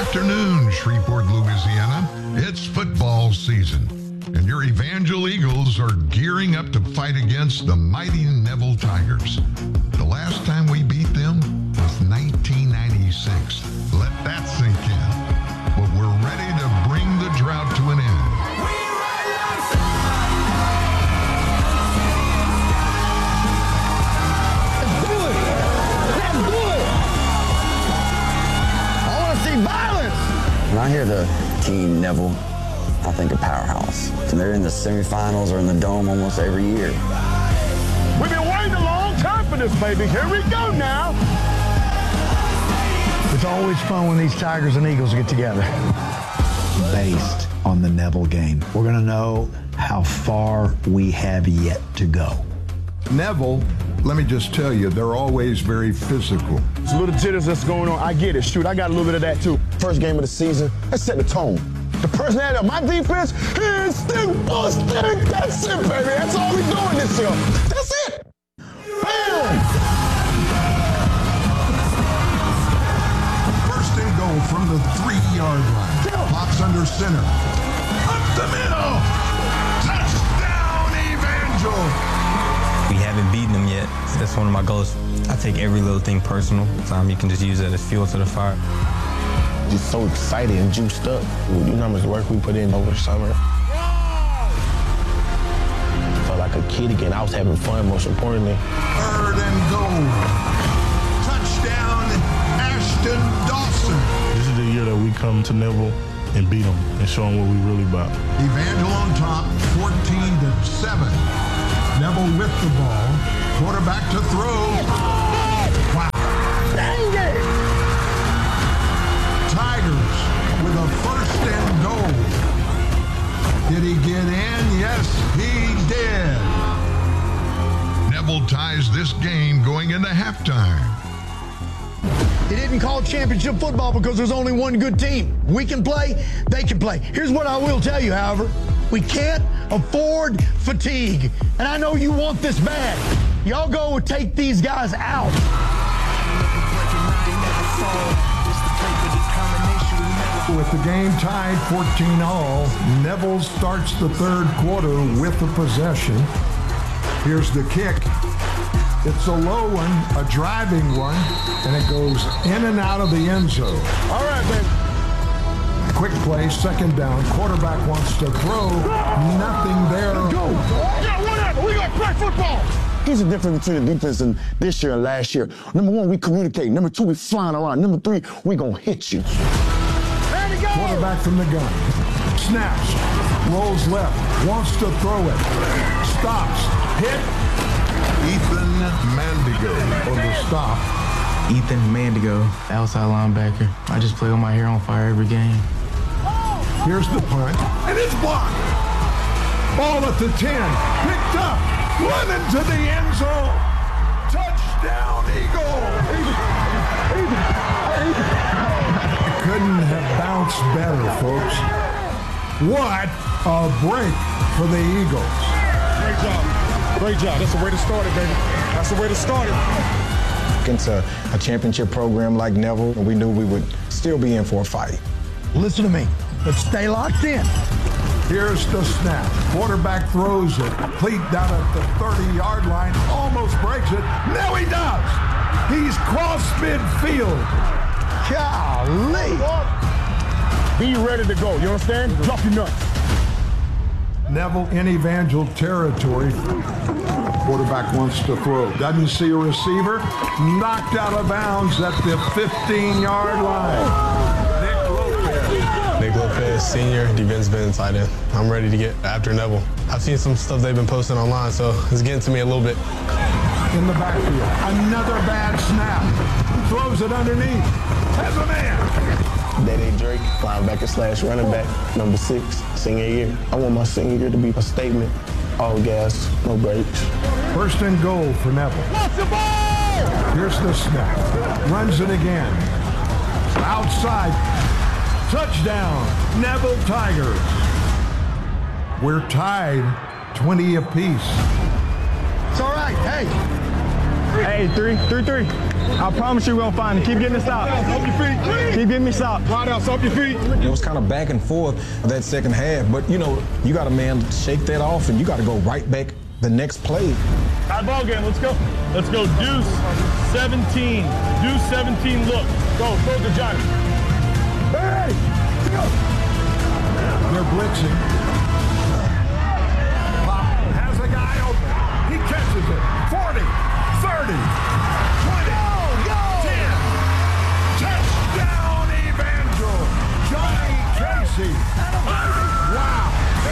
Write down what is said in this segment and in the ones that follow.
afternoon, Shreveport, Louisiana. It's football season, and your Evangel Eagles are gearing up to fight against the mighty Neville Tigers. The last time we beat them was 1996. Let that sink in. But we're ready to bring the drought to an end. When I hear the Team Neville, I think of Powerhouse. And they're in the semifinals or in the Dome almost every year. We've been waiting a long time for this, baby. Here we go now. It's always fun when these Tigers and Eagles get together. Based on the Neville game, we're going to know how far we have yet to go. Neville, let me just tell you, they're always very physical. There's a little jitters that's going on. I get it. Shoot, I got a little bit of that too. First game of the season, let's set the tone. The personality of my defense is stick busting. That's it, baby. That's all we're doing this year. That's it. Bam! First and goal from the 3-yard line. Pops under center. Up the middle. Touchdown, Evangel. We haven't beaten them yet. That's one of my goals. I take every little thing personal. You can just use that as fuel to the fire. Just so excited and juiced up. You know how much work we put in over the summer. I felt like a kid again. I was having fun, most importantly. Third and goal. Touchdown, Ashton Dawson. This is the year that we come to Neville and beat them and show them what we really about. Evangel on top, 14-7. Neville with the ball. Quarterback to throw. Wow. Dang it! Tigers with a first and goal. Did he get in? Yes, he did. Neville ties this game going into halftime. They didn't call championship football because there's only one good team. We can play, they can play. Here's what I will tell you, however. We can't afford fatigue. And I know you want this bad. Y'all go take these guys out. With the game tied 14-all, Neville starts the third quarter with the possession. Here's the kick. It's a low one, a driving one, and it goes in and out of the end zone. All right, baby. Quick play, second down. Quarterback wants to throw. Nothing there. Go. Yeah, whatever. We got to play football. Here's the difference between the defense in this year and last year. Number one, we communicate. Number two, we flying around. Number three, we going to hit you. Ready to go. Quarterback from the gun. Snaps. Rolls left. Wants to throw it. Stops. Hit. Ethan Mandigo on the stop. Ethan Mandigo, outside linebacker. I just play with my hair on fire every game. Here's the punt, and it's blocked. Ball at the 10, picked up, running to the end zone. Touchdown, Eagle. Couldn't have bounced better, folks. What a break for the Eagles. Great job. Great job. That's the way to start it, baby. That's the way to start it. Into a championship program like Neville, and we knew we would still be in for a fight. Listen to me. Let's stay locked in. Here's the snap. Quarterback throws it. Complete down at the 30-yard line. Almost breaks it. Now he does. He's crossed midfield. Golly. Be ready to go. You understand? Drop your nuts. Neville in Evangel territory. Quarterback wants to throw. Doesn't see a receiver. Knocked out of bounds at the 15-yard line. Nick Lopez, senior, defensive end tight end. I'm ready to get after Neville. I've seen some stuff they've been posting online, so it's getting to me a little bit. In the backfield. Another bad snap. Throws it underneath. Has a man. Daddy Drake, linebacker / running back, number 6, senior year. I want my senior year to be a statement. All gas, no brakes. First and goal for Neville. Watch the ball! Here's the snap. Runs it again. Outside. Touchdown, Neville Tigers. We're tied 20 apiece. It's all right. Hey, Hey, three. I promise you we're gonna find it. Keep getting the stop. Off your feet. Keep getting me stop. Wide out, off your feet. It was kind of back and forth that second half, but you got a man to shake that off, and you got to go right back the next play. High ball game. Let's go. Let's go. Deuce 17. Deuce 17. Look. Go to Johnny. Hey, go. They're blitzing. Pop has a guy open. He catches it. 40, 30, 20, 10. Touchdown, Evangel. Johnny Casey. Wow.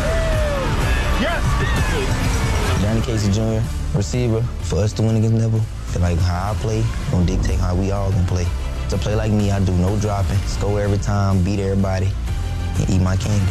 Yes. Johnny Casey Jr., receiver. For us to win against Neville, feel like how I play gonna dictate how we all gonna play. To play like me, I do no dropping, score every time, beat everybody, and eat my candy.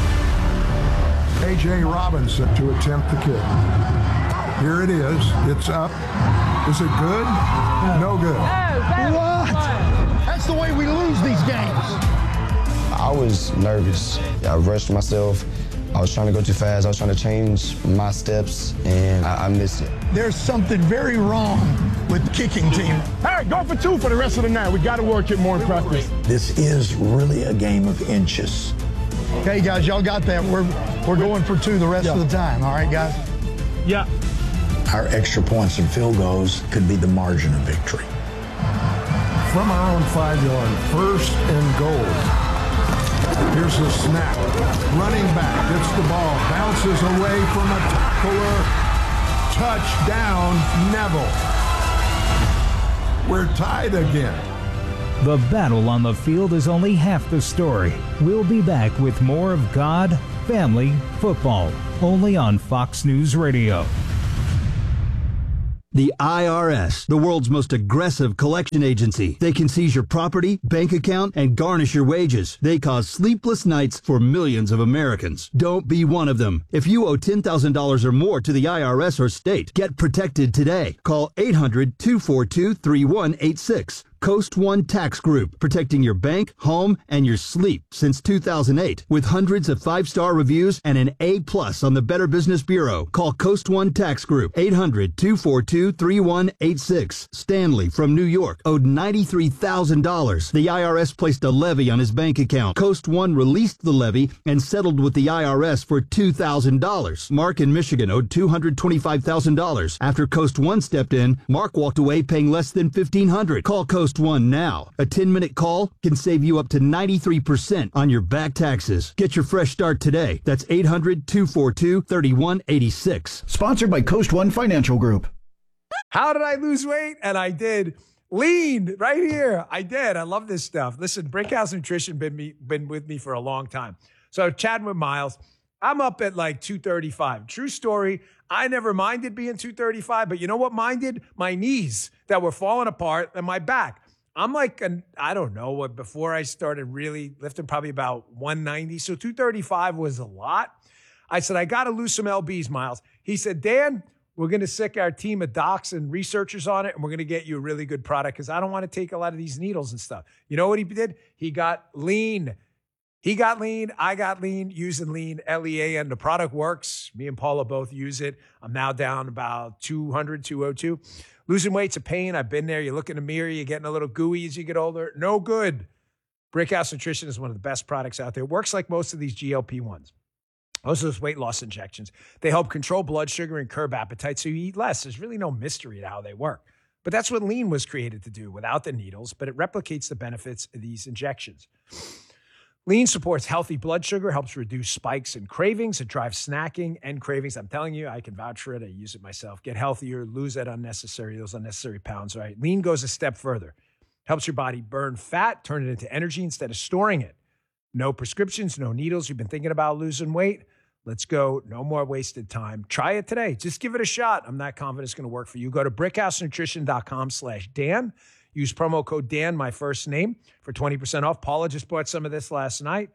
A.J. Robinson to attempt the kick. Here it is. It's up. Is it good? No good. What? That's the way we lose these games. I was nervous. I rushed myself. I was trying to go too fast. I was trying to change my steps, and I missed it. There's something very wrong with the kicking team. Hey, go for 2 for the rest of the night. We got to work it more in practice. This is really a game of inches. Okay, guys, y'all got that. We're going for 2 the rest of the time. All right, guys? Yeah. Our extra points and field goals could be the margin of victory. From our own 5-yard, 1st and goal. Here's the snap. Running back gets the ball, bounces away from a tackler. Touchdown, Neville. We're tied again. The battle on the field is only half the story. We'll be back with more of God, Family, Football, only on Fox News Radio. The IRS, the world's most aggressive collection agency. They can seize your property, bank account, and garnish your wages. They cause sleepless nights for millions of Americans. Don't be one of them. If you owe $10,000 or more to the IRS or state, get protected today. Call 800-242-3186. Coast One Tax Group, protecting your bank, home, and your sleep since 2008. With hundreds of 5-star reviews and an A+ on the Better Business Bureau. Call Coast One Tax Group, 800-242-3186. Stanley from New York owed $93,000. The IRS placed a levy on his bank account. Coast One released the levy and settled with the IRS for $2,000. Mark in Michigan owed $225,000. After Coast One stepped in, Mark walked away paying less than $1,500. Call Coast One now. A 10-minute call can save you up to 93% on your back taxes. Get your fresh start today. That's 800-242-3186. Sponsored by Coast One Financial Group. How did I lose weight? And I did. Lean right here. I did. I love this stuff. Listen, Brickhouse Nutrition been with me for a long time. So chatting with Miles, I'm up at like 235. True story. I never minded being 235, but you know what minded? My knees that were falling apart and my back. I'm like, I don't know what, before I started really lifting, probably about 190. So 235 was a lot. I said, I got to lose some LBs, Miles. He said, Dan, we're going to sick our team of docs and researchers on it, and we're going to get you a really good product because I don't want to take a lot of these needles and stuff. You know what he did? He got lean. He got lean. I got lean, using lean, LEAN. The product works. Me and Paula both use it. I'm now down about 200, 202. Losing weight's a pain. I've been there. You look in the mirror, you're getting a little gooey as you get older. No good. Brickhouse Nutrition is one of the best products out there. It works like most of these GLP-1s. Most of those weight loss injections. They help control blood sugar and curb appetite so you eat less. There's really no mystery to how they work. But that's what lean was created to do without the needles, but it replicates the benefits of these injections. Lean supports healthy blood sugar, helps reduce spikes and cravings. It drives snacking and cravings. I'm telling you, I can vouch for it. I use it myself. Get healthier, lose those unnecessary pounds, right? Lean goes a step further. Helps your body burn fat, turn it into energy instead of storing it. No prescriptions, no needles. You've been thinking about losing weight? Let's go. No more wasted time. Try it today. Just give it a shot. I'm not confident it's going to work for you. Go to brickhousenutrition.com/Dan. Use promo code Dan, my first name, for 20% off. Paula just bought some of this last night.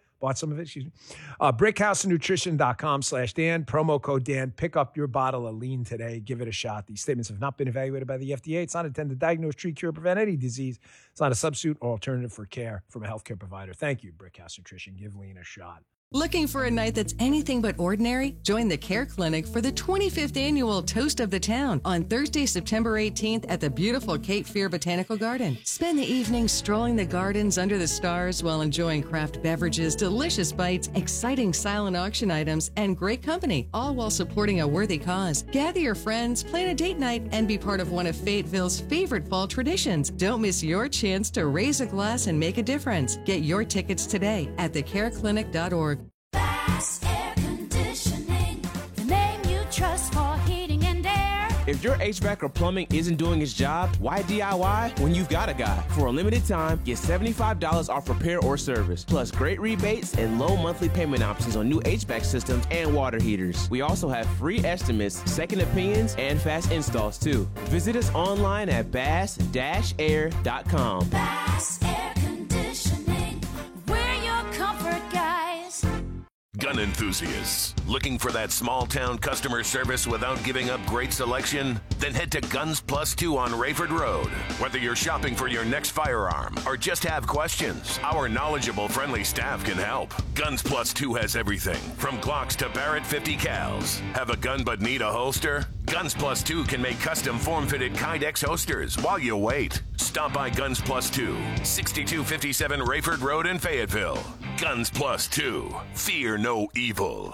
brickhousenutrition.com/Dan. Promo code Dan. Pick up your bottle of lean today. Give it a shot. These statements have not been evaluated by the FDA. It's not intended to diagnose, treat, cure, prevent any disease. It's not a substitute or alternative for care from a healthcare provider. Thank you, Brickhouse Nutrition. Give lean a shot. Looking for a night that's anything but ordinary? Join the Care Clinic for the 25th annual Toast of the Town on Thursday, September 18th at the beautiful Cape Fear Botanical Garden. Spend the evening strolling the gardens under the stars while enjoying craft beverages, delicious bites, exciting silent auction items, and great company, all while supporting a worthy cause. Gather your friends, plan a date night, and be part of one of Fayetteville's favorite fall traditions. Don't miss your chance to raise a glass and make a difference. Get your tickets today at thecareclinic.org. Bass Air Conditioning, the name you trust for heating and air. If your HVAC or plumbing isn't doing its job, why DIY when you've got a guy? For a limited time, get $75 off repair or service, plus great rebates and low monthly payment options on new HVAC systems and water heaters. We also have free estimates, second opinions, and fast installs too. Visit us online at bass-air.com. Bass Air Conditioning, we're your comfort guys. Gun enthusiasts, looking for that small-town customer service without giving up great selection? Then head to Guns Plus 2 on Rayford Road. Whether you're shopping for your next firearm or just have questions, our knowledgeable, friendly staff can help. Guns Plus 2 has everything, from Glocks to Barrett 50 cals. Have a gun but need a holster? Guns Plus 2 can make custom form-fitted Kydex holsters while you wait. Stop by Guns Plus 2, 6257 Rayford Road in Fayetteville. Guns Plus 2. Fear no evil.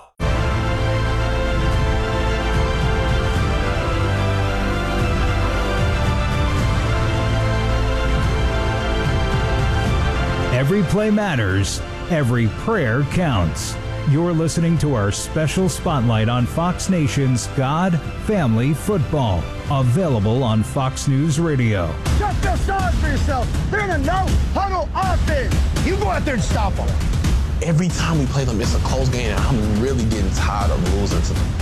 Every play matters. Every prayer counts. You're listening to our special spotlight on Fox Nation's God, Family, Football. Available on Fox News Radio. Just feel sorry for yourself. They're in a no-huddle offense. You go out there and stop them. Every time we play them, it's a close game, and I'm really getting tired of losing to them.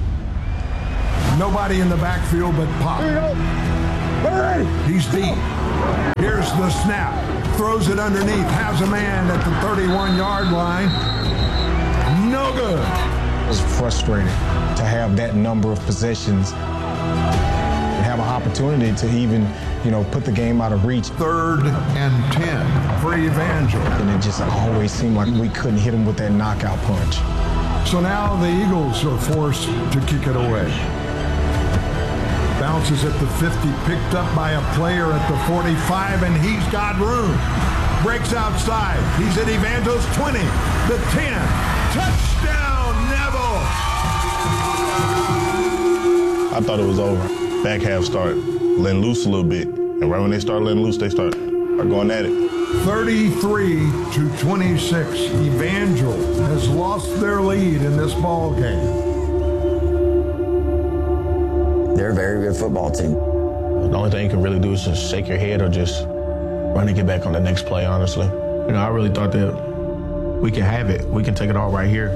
Nobody in the backfield but Pop. He's deep. Here's the snap. Throws it underneath. Has a man at the 31-yard line. No good. It was frustrating to have that number of possessions and have an opportunity to even, put the game out of reach. 3rd and 10 for Evangel. And it just always seemed like we couldn't hit him with that knockout punch. So now the Eagles are forced to kick it away. Bounces at the 50, picked up by a player at the 45, and he's got room. Breaks outside. He's at Evangel's 20, the 10. Touchdown, Neville! I thought it was over. Back half started letting loose a little bit. And right when they start letting loose, they start going at it. 33-26. Evangel has lost their lead in this ball game. They're a very good football team. The only thing you can really do is just shake your head or just run and get back on the next play, honestly. I really thought that we can have it. We can take it all right here.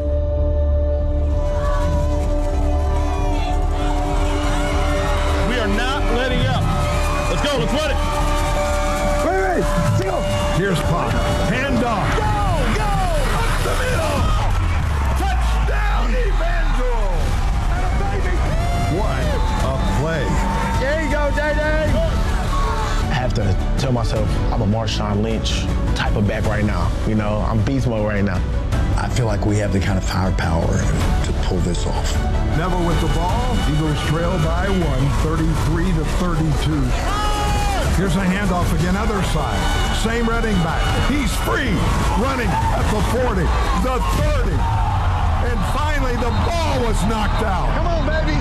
We are not letting up. Let's go. Let's run it. Wait. Go. Here's Pop. Handoff. Go. Up the middle. Touchdown, Evangel. And a baby. What a play. There you go, Day-Day. I have to tell myself I'm a Marshawn Lynch type of back right now. I'm beast mode right now. I feel like we have the kind of firepower to pull this off. Neville with the ball. Eagles trail by 1, 33-32. Here's a handoff again, other side. Same running back. He's free, running at the 40, the 30. And finally, the ball was knocked out. Come on, baby.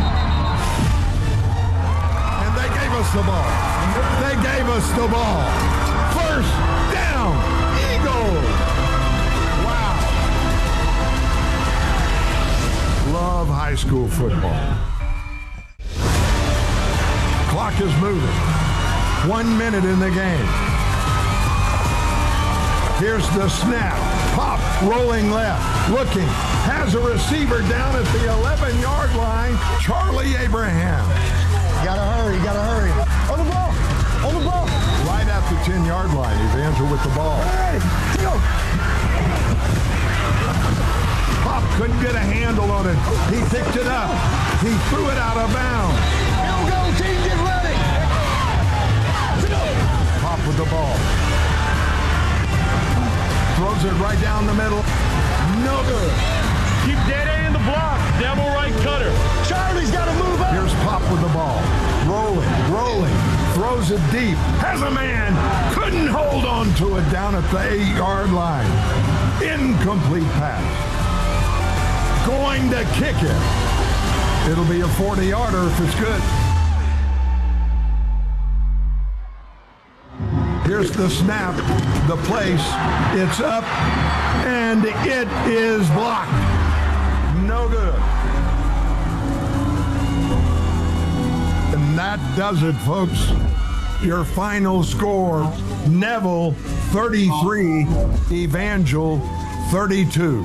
And they gave us the ball. They gave us the ball. First down, Eagles. Wow. Love high school football. Clock is moving. 1 minute in the game. Here's the snap. Pop rolling left. Looking. Has a receiver down at the 11-yard line. Charlie Abraham. You gotta hurry. On the ball. Right at the 10-yard line. Evangel with the ball. Hey, go. Pop couldn't get a handle on it. He picked it up. He threw it out of bounds. Here we go, team, get ready. Pop with the ball. Throws Throws it right down the middle. No good. Keep Dede in the block. Devil right cutter. Charlie's got to move up. Here's Pop with the ball. Rolling. Throws it deep. Has a man. Couldn't hold on to it down at the 8-yard line. Incomplete pass. Going to kick it. It'll be a 40-yarder if it's good. Here's the snap, the place, it's up, and it is blocked. No good. And that does it, folks. Your final score, Neville 33, Evangel 32.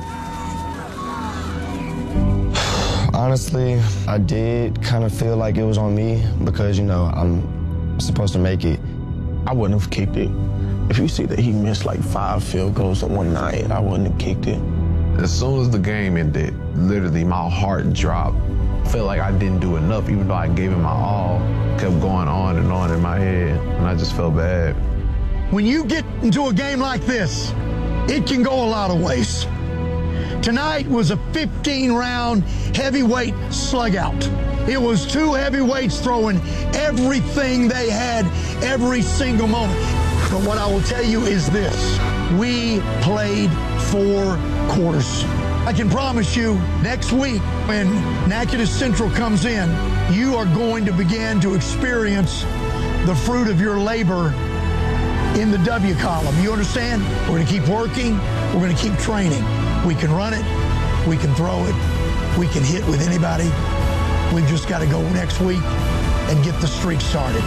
Honestly, I did kind of feel like it was on me because, I'm supposed to make it. I wouldn't have kicked it. If you see that he missed like 5 field goals in one night, I wouldn't have kicked it. As soon as the game ended, literally my heart dropped. I felt like I didn't do enough, even though I gave it my all. Kept going on and on in my head, and I just felt bad. When you get into a game like this, it can go a lot of ways. Tonight was a 15-round heavyweight slugout. It was 2 heavyweights throwing everything they had every single moment. But what I will tell you is this. We played 4 quarters. I can promise you next week when Natchitoches Central comes in, you are going to begin to experience the fruit of your labor in the W column. You understand? We're going to keep working. We're going to keep training. We can run it. We can throw it. We can hit with anybody. We've just got to go next week and get the streak started.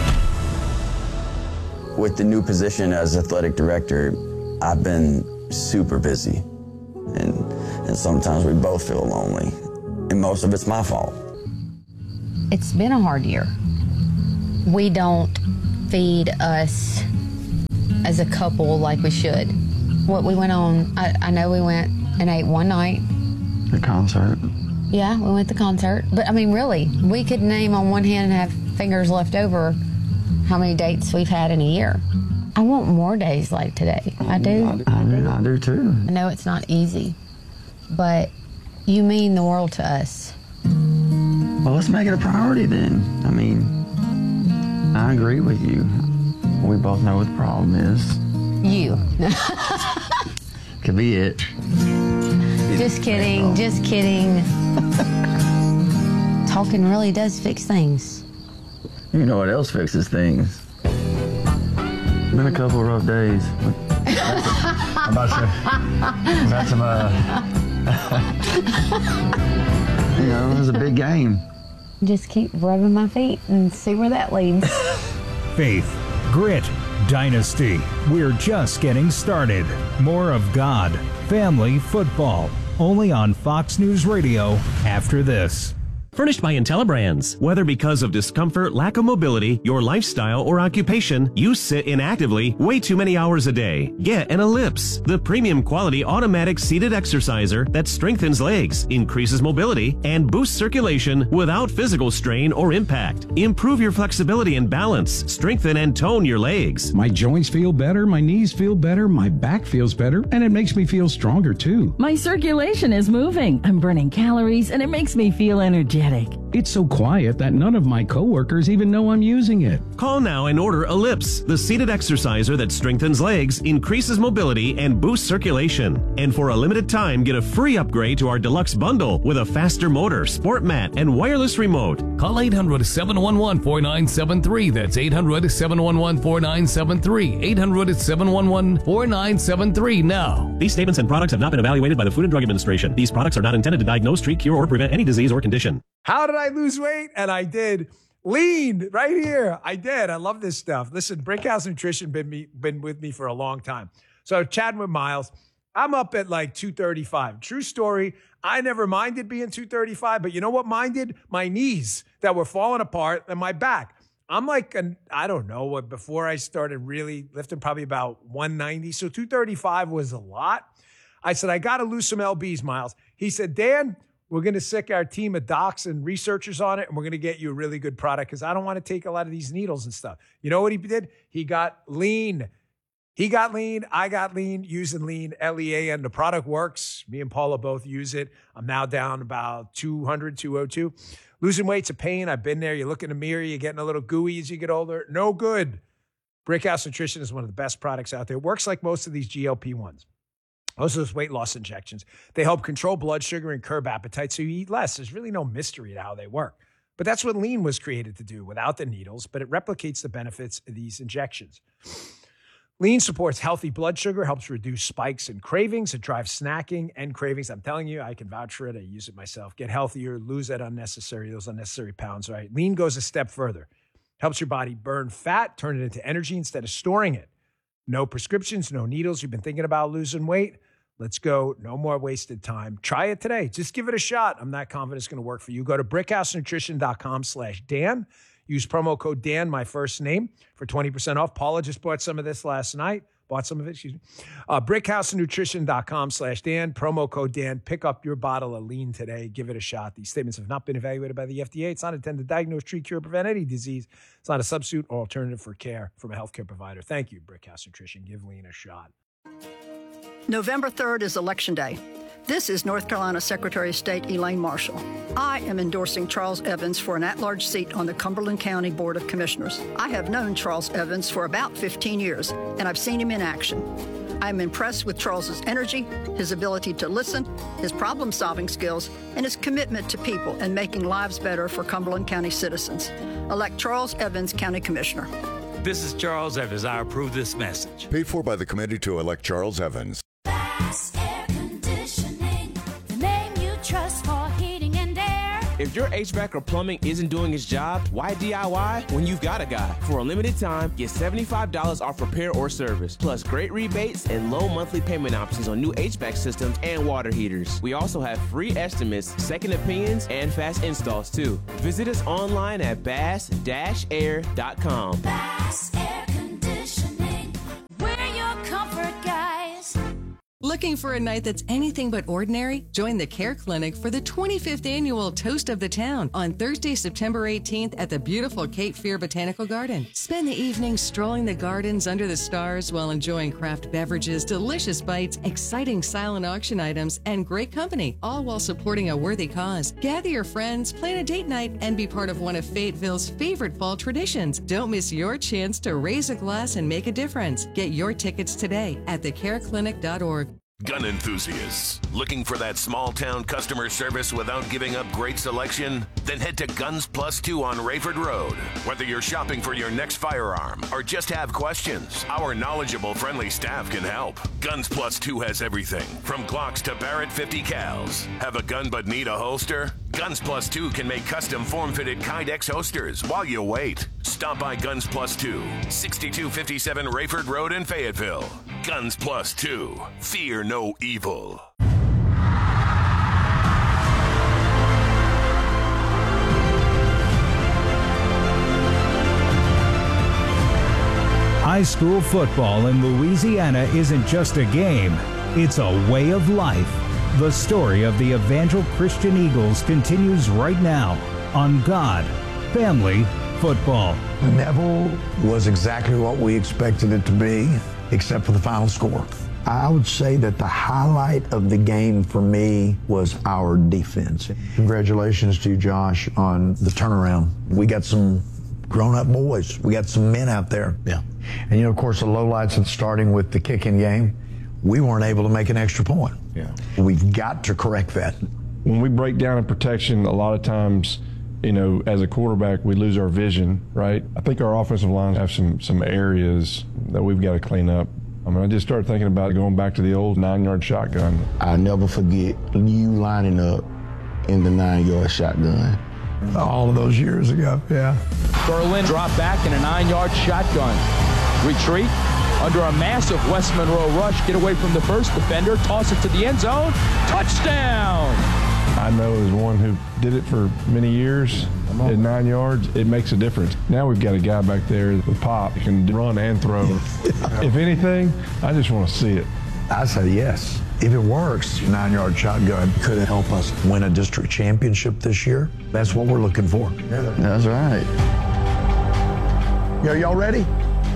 With the new position as athletic director, I've been super busy. And sometimes we both feel lonely. And most of it's my fault. It's been a hard year. We don't feed us as a couple like we should. What we went on, I know we went and ate one night. The concert. Yeah, we went to the concert. But, really, we could name on one hand and have fingers left over how many dates we've had in a year. I want more days like today. I do. I do too. I know it's not easy, but you mean the world to us. Well, let's make it a priority then. I agree with you. We both know what the problem is. You. Could be it. Just kidding. Talking really does fix things. You know what else fixes things? Been a couple of rough days. How about you? Got some, it was a big game. Just keep rubbing my feet and see where that leads. Faith, grit, dynasty. We're just getting started. More of God, family, football. Only on Fox News Radio after this. Furnished by IntelliBrands. Whether because of discomfort, lack of mobility, your lifestyle, or occupation, you sit inactively way too many hours a day. Get an Ellipse, the premium quality automatic seated exerciser that strengthens legs, increases mobility, and boosts circulation without physical strain or impact. Improve your flexibility and balance, strengthen and tone your legs. My joints feel better, my knees feel better, my back feels better, and it makes me feel stronger too. My circulation is moving. I'm burning calories, and it makes me feel energetic. It's so quiet that none of my coworkers even know I'm using it. Call now and order Ellipse, the seated exerciser that strengthens legs, increases mobility, and boosts circulation. And for a limited time, get a free upgrade to our deluxe bundle with a faster motor, sport mat, and wireless remote. Call 800-711-4973. That's 800-711-4973. 800-711-4973 now. These statements and products have not been evaluated by the Food and Drug Administration. These products are not intended to diagnose, treat, cure, or prevent any disease or condition. How did I lose weight? And I did. Lean right here. I did. I love this stuff. Listen, Brinkhouse Nutrition been with me for a long time. So chatting with Miles, I'm up at like 235. True story. I never minded being 235, but you know what minded? My knees that were falling apart and my back. I'm like, I don't know, before I started really lifting, probably about 190. So 235 was a lot. I said, I got to lose some lbs, Miles. He said, Dan, we're going to sick our team of docs and researchers on it, and we're going to get you a really good product because I don't want to take a lot of these needles and stuff. You know what he did? He got lean He got lean. I got lean using Lean, L-E-A-N. The product works. Me and Paula both use it. I'm now down about 200, 202. Losing weight's a pain. I've been there. You look in the mirror. You're getting a little gooey as you get older. No good. Brickhouse Nutrition is one of the best products out there. It works like most of these GLP-1s. Most of those weight loss injections. They help control blood sugar and curb appetite so you eat less. There's really no mystery to how they work. But that's what Lean was created to do without the needles, but it replicates the benefits of these injections. Lean supports healthy blood sugar, helps reduce spikes and cravings. It drives snacking and cravings. I'm telling you, I can vouch for it. I use it myself. Get healthier, lose those unnecessary pounds, right? Lean goes a step further. Helps your body burn fat, turn it into energy instead of storing it. No prescriptions, no needles. You've been thinking about losing weight? Let's go. No more wasted time. Try it today. Just give it a shot. I'm not confident it's going to work for you. Go to brickhousenutrition.com/Dan. Use promo code Dan, my first name, for 20% off. Paula just bought some of this last night. Brickhousenutrition.com/Dan. Promo code Dan. Pick up your bottle of Lean today. Give it a shot. These statements have not been evaluated by the FDA. It's not intended to diagnose, treat, cure, or prevent any disease. It's not a substitute or alternative for care from a healthcare provider. Thank you, Brickhouse Nutrition. Give Lean a shot. November 3rd is Election Day. This is North Carolina Secretary of State Elaine Marshall. I am endorsing Charles Evans for an at-large seat on the Cumberland County Board of Commissioners. I have known Charles Evans for about 15 years, and I've seen him in action. I'm impressed with Charles's energy, his ability to listen, his problem-solving skills, and his commitment to people and making lives better for Cumberland County citizens. Elect Charles Evans, County Commissioner. This is Charles Evans. I approve this message. Paid for by the committee to elect Charles Evans. Bass Air Conditioning, the name you trust for heating and air. If your HVAC or plumbing isn't doing its job, why DIY when you've got a guy? For a limited time, get $75 off repair or service, plus great rebates and low monthly payment options on new HVAC systems and water heaters. We also have free estimates, second opinions, and fast installs too. Visit us online at bass-air.com. Bass Air Conditioning, we're your comfort guys. Looking for a night that's anything but ordinary? Join the Care Clinic for the 25th Annual Toast of the Town on Thursday, September 18th at the beautiful Cape Fear Botanical Garden. Spend the evening strolling the gardens under the stars while enjoying craft beverages, delicious bites, exciting silent auction items, and great company, all while supporting a worthy cause. Gather your friends, plan a date night, and be part of one of Fayetteville's favorite fall traditions. Don't miss your chance to raise a glass and make a difference. Get your tickets today at thecareclinic.org. Gun enthusiasts, looking for that small-town customer service without giving up great selection? Then head to Guns Plus 2 on Rayford Road. Whether you're shopping for your next firearm or just have questions, our knowledgeable, friendly staff can help. Guns Plus 2 has everything, from Glocks to Barrett 50 cals. Have a gun but need a holster? Guns Plus 2 can make custom form-fitted Kydex holsters while you wait. Stop by Guns Plus 2, 6257 Rayford Road in Fayetteville. Guns Plus 2. Fear no evil. High school football in Louisiana isn't just a game, it's a way of life. The story of the Evangel Christian Eagles continues right now on God, Family, Football. Neville was exactly what we expected it to be, except for the final score. I would say that the highlight of the game for me was our defense. Congratulations to you, Josh, on the turnaround. We got some grown-up boys. We got some men out there. Yeah. And, you know, of course, the lowlights of starting with the kicking game, we weren't able to make an extra point. Yeah. We've got to correct that. When we break down in protection, a lot of times, you know, as a quarterback, we lose our vision, right? I think our offensive line have some areas that we've got to clean up. I mean, I just started thinking about going back to the old 9-yard shotgun. I'll never forget you lining up in the 9-yard shotgun. All of those years ago, yeah. Berlin dropped back in a 9-yard shotgun. Retreat under a massive West Monroe rush. Get away from the first defender. Toss it to the end zone. Touchdown! I know as one who did it for many years at 9 yards, it makes a difference. Now we've got a guy back there with pop, who can run and throw. If anything, I just want to see it. I say yes. If it works, 9-yard shotgun could help us win a district championship this year. That's what we're looking for. That's right. Y'all ready?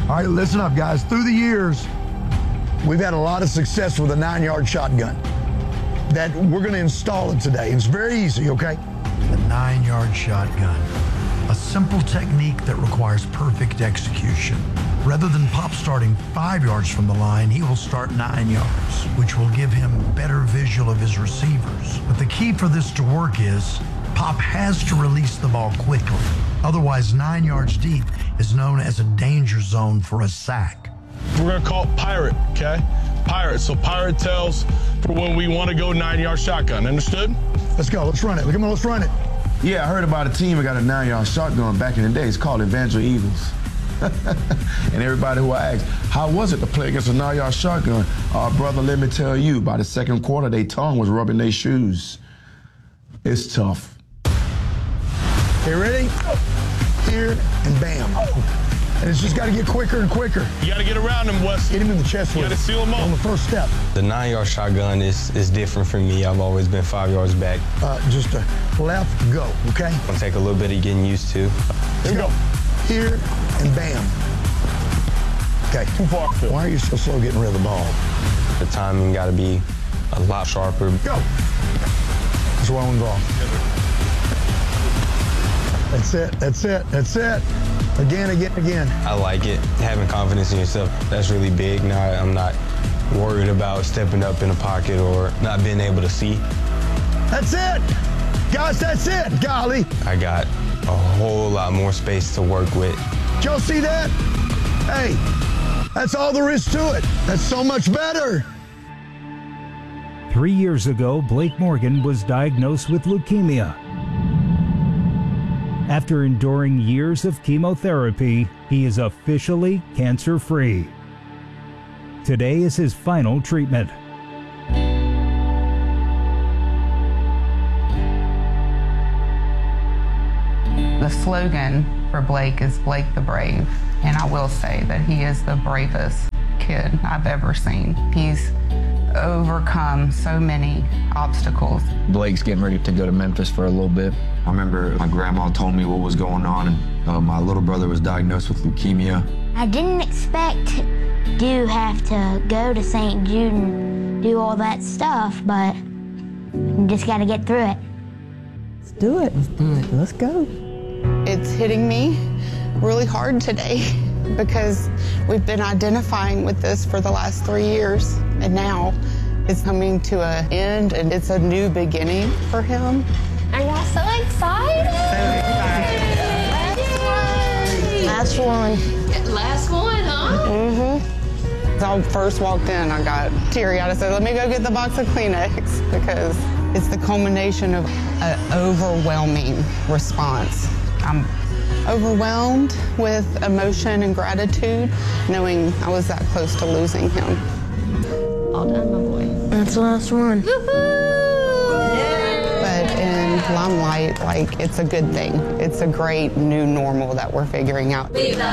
All right, listen up, guys. Through the years, we've had a lot of success with a 9-yard shotgun that we're going to install it today. It's very easy, okay? The 9-yard shotgun. A simple technique that requires perfect execution. Rather than Pop starting 5 yards from the line, he will start 9 yards, which will give him better visual of his receivers. But the key for this to work is Pop has to release the ball quickly. Otherwise, 9 yards deep is known as a danger zone for a sack. We're going to call it Pirate, okay? Pirate. So Pirate tells for when we want to go 9-yard shotgun. Understood? Let's go. Let's run it. Come on, let's run it. Yeah, I heard about a team that got a 9-yard shotgun back in the day. It's called Evangel Eagles. And everybody who I asked, how was it to play against a 9-yard shotgun? Brother, let me tell you, by the second quarter, their tongue was rubbing their shoes. It's tough. Okay, ready? Here and bam. And it's just got to get quicker and quicker. You got to get around him, Wes. Hit him in the chest with it. You got to seal him on the first step. The 9-yard shotgun is different for me. I've always been 5 yards back. Just a left, go, okay? It'll take a little bit of getting used to. Here we go. Here and bam. Okay. Too far. Why are you so slow getting rid of the ball? The timing got to be a lot sharper. Go. That's why I'm involved. That's it. That's it. That's it. Again, again, again. I like it. Having confidence in yourself, that's really big. Now I'm not worried about stepping up in a pocket or not being able to see. That's it. Guys, that's it. Golly. I got a whole lot more space to work with. Did y'all see that? Hey, that's all there is to it. That's so much better. 3 years ago, Blake Morgan was diagnosed with leukemia. After enduring years of chemotherapy, he is officially cancer-free. Today is his final treatment. The slogan for Blake is Blake the Brave, and I will say that he is the bravest kid I've ever seen. He's overcome so many obstacles. Blake's getting ready to go to Memphis for a little bit. I remember my grandma told me what was going on, and my little brother was diagnosed with leukemia. I didn't expect to have to go to St. Jude and do all that stuff, but you just got to get through it. Let's do it. Let's do it. Let's go. It's hitting me really hard today because we've been identifying with this for the last 3 years, and now it's coming to an end, and it's a new beginning for him. Are y'all so excited? Last one. Last one, huh? Mm-hmm. When I first walked in, I got teary-eyed. I said, let me go get the box of Kleenex, because it's the culmination of an overwhelming response. I'm overwhelmed with emotion and gratitude, knowing I was that close to losing him. All done, my boy. That's the last one. But in Limelight, like, it's a good thing. It's a great new normal that we're figuring out. Viva